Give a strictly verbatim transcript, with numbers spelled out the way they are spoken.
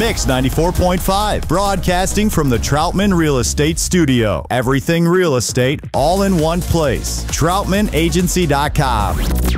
Mix ninety-four point five, broadcasting from the Troutman Real Estate Studio. Everything real estate, all in one place. Troutman Agency dot com.